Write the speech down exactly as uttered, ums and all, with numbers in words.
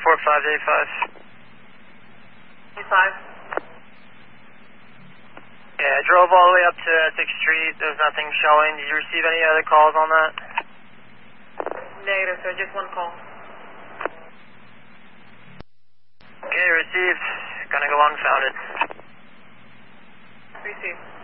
four five eight five. eight five. Yeah, I drove all the way up to sixth Street. There's nothing showing. Did you receive any other calls on that? Negative, sir. Just one call. Okay, received. Gonna go unfounded. Received.